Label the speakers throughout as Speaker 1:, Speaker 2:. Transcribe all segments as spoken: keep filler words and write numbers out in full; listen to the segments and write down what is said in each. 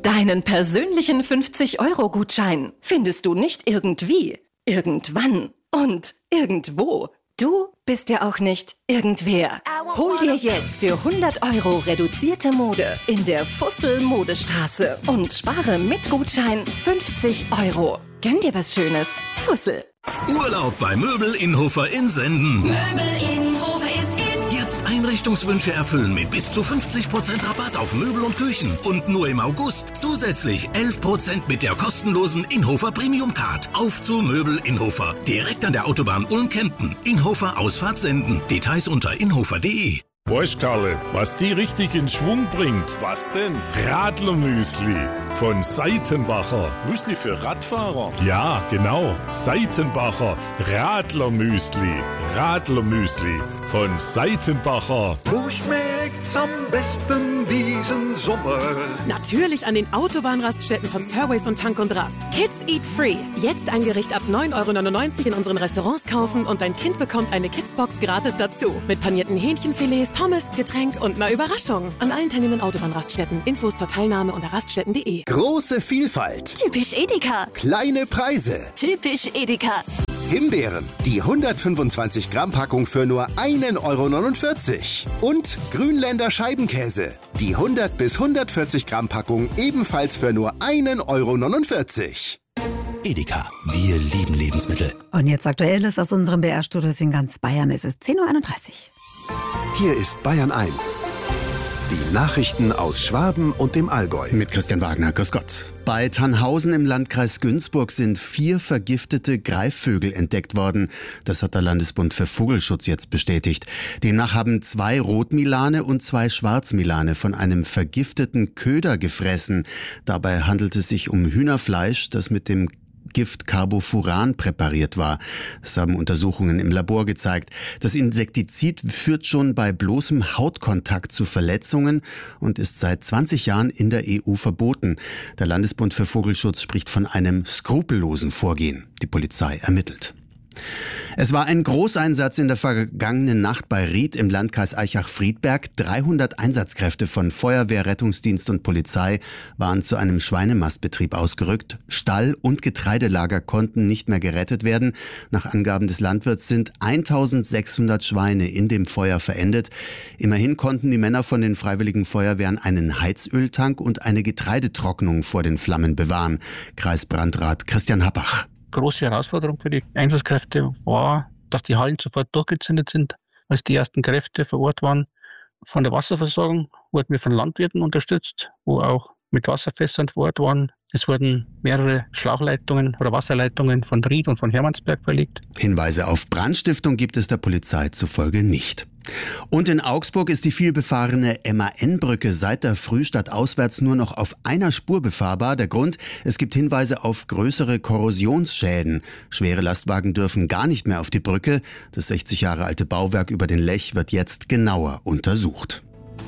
Speaker 1: Deinen persönlichen fünfzig-Euro-Gutschein findest du nicht irgendwie, irgendwann und irgendwo. Du bist ja auch nicht irgendwer. Hol dir jetzt für hundert Euro reduzierte Mode in der Fussel Modestraße und spare mit Gutschein fünfzig Euro. Gönn dir was Schönes. Fussel.
Speaker 2: Urlaub bei Möbel Innhofer in Senden.
Speaker 3: Möbel Innhofer ist in.
Speaker 2: Jetzt Einrichtungswünsche erfüllen mit bis zu fünfzig Prozent Rabatt auf Möbel und Küchen. Und nur im August zusätzlich elf Prozent mit der kostenlosen Innhofer Premium Card. Auf zu Möbel Innhofer. Direkt an der Autobahn Ulm-Kempten. Innhofer Ausfahrt Senden. Details unter innhofer punkt de.
Speaker 4: Weißt, Karle, was die richtig in Schwung bringt? Was denn? Radlermüsli von Seitenbacher. Müsli für Radfahrer? Ja, genau. Seitenbacher Radlermüsli. Radlermüsli von Seitenbacher.
Speaker 5: Wo schmeckt's am besten diesen Sommer?
Speaker 6: Natürlich an den Autobahnraststätten von Surways und Tank und Rast. Kids Eat Free. Jetzt ein Gericht ab neun Euro neunundneunzig in unseren Restaurants kaufen und dein Kind bekommt eine Kidsbox gratis dazu. Mit panierten Hähnchenfilets, Pommes, Getränk und einer Überraschung. An allen teilnehmenden Autobahnraststätten. Infos zur Teilnahme unter raststätten punkt de.
Speaker 7: Große Vielfalt.
Speaker 1: Typisch Edeka.
Speaker 7: Kleine Preise.
Speaker 1: Typisch Edeka.
Speaker 7: Himbeeren. Die hundertfünfundzwanzig Gramm Packung für nur ein Euro neunundvierzig. Und Grünländer Scheibenkäse. Die hundert bis hundertvierzig Gramm Packung ebenfalls für nur ein Euro neunundvierzig.
Speaker 2: Edeka. Wir lieben Lebensmittel.
Speaker 8: Und jetzt Aktuelles aus unserem B R-Studios in ganz Bayern. Es ist zehn Uhr einunddreißig.
Speaker 9: Hier ist Bayern eins. Die Nachrichten aus Schwaben und dem Allgäu.
Speaker 10: Mit Christian Wagner, grüß Gott. Bei Tannhausen im Landkreis Günzburg sind vier vergiftete Greifvögel entdeckt worden. Das hat der Landesbund für Vogelschutz jetzt bestätigt. Demnach haben zwei Rotmilane und zwei Schwarzmilane von einem vergifteten Köder gefressen. Dabei handelt es sich um Hühnerfleisch, das mit dem Gift Carbofuran präpariert war. Das haben Untersuchungen im Labor gezeigt. Das Insektizid führt schon bei bloßem Hautkontakt zu Verletzungen und ist seit zwanzig Jahren in der E U verboten. Der Landesbund für Vogelschutz spricht von einem skrupellosen Vorgehen. Die Polizei ermittelt. Es war ein Großeinsatz in der vergangenen Nacht bei Ried im Landkreis Aichach-Friedberg. dreihundert Einsatzkräfte von Feuerwehr, Rettungsdienst und Polizei waren zu einem Schweinemastbetrieb ausgerückt. Stall- und Getreidelager konnten nicht mehr gerettet werden. Nach Angaben des Landwirts sind eintausendsechshundert Schweine in dem Feuer verendet. Immerhin konnten die Männer von den Freiwilligen Feuerwehren einen Heizöltank und eine Getreidetrocknung vor den Flammen bewahren. Kreisbrandrat Christian Happach.
Speaker 11: Große Herausforderung für die Einsatzkräfte war, dass die Hallen sofort durchgezündet sind, als die ersten Kräfte vor Ort waren. Von der Wasserversorgung wurden wir von Landwirten unterstützt, wo auch mit Wasserfässern vor Ort waren. Es wurden mehrere Schlauchleitungen oder Wasserleitungen von Ried und von Hermannsberg verlegt.
Speaker 10: Hinweise auf Brandstiftung gibt es der Polizei zufolge nicht. Und in Augsburg ist die vielbefahrene M A N-Brücke seit der Frühstadt auswärts nur noch auf einer Spur befahrbar. Der Grund, es gibt Hinweise auf größere Korrosionsschäden. Schwere Lastwagen dürfen gar nicht mehr auf die Brücke. Das sechzig Jahre alte Bauwerk über den Lech wird jetzt genauer untersucht.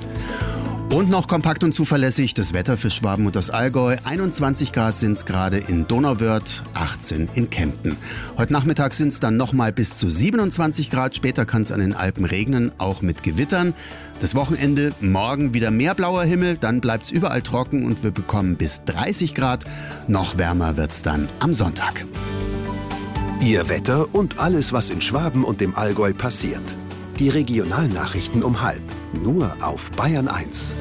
Speaker 10: Und noch kompakt und zuverlässig das Wetter für Schwaben und das Allgäu. einundzwanzig Grad sind es gerade in Donauwörth, achtzehn in Kempten. Heute Nachmittag sind es dann nochmal bis zu siebenundzwanzig Grad. Später kann es an den Alpen regnen, auch mit Gewittern. Das Wochenende, morgen wieder mehr blauer Himmel, dann bleibt es überall trocken und wir bekommen bis dreißig Grad. Noch wärmer wird es dann am Sonntag.
Speaker 9: Ihr Wetter und alles, was in Schwaben und dem Allgäu passiert. Die Regionalnachrichten um halb. Nur auf Bayern eins.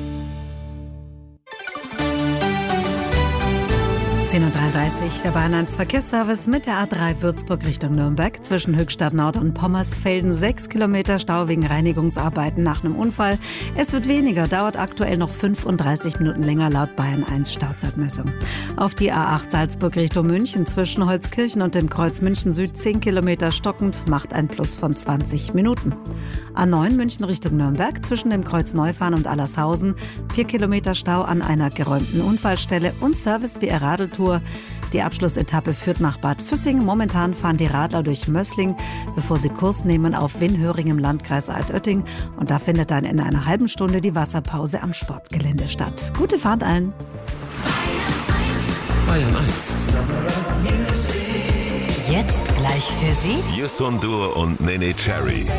Speaker 8: zehn Uhr dreiunddreißig, der Bayern eins Verkehrsservice mit der A drei Würzburg Richtung Nürnberg. Zwischen Höchstadt Nord und Pommersfelden sechs Kilometer Stau wegen Reinigungsarbeiten nach einem Unfall. Es wird weniger, dauert aktuell noch fünfunddreißig Minuten länger laut Bayern eins Stauzeitmessung. Auf die A acht Salzburg Richtung München zwischen Holzkirchen und dem Kreuz München Süd zehn Kilometer stockend, macht ein Plus von zwanzig Minuten. A neun München Richtung Nürnberg zwischen dem Kreuz Neufahren und Allershausen vier Kilometer Stau an einer geräumten Unfallstelle und Service B R Radeltour. Die Abschlussetappe führt nach Bad Füssing. Momentan fahren die Radler durch Mössling, bevor sie Kurs nehmen auf Winhöring im Landkreis Altötting. Und da findet dann in einer halben Stunde die Wasserpause am Sportgelände statt. Gute Fahrt allen.
Speaker 2: Bayern eins.
Speaker 3: Jetzt gleich für Sie
Speaker 2: Yusundur und Nene Cherry.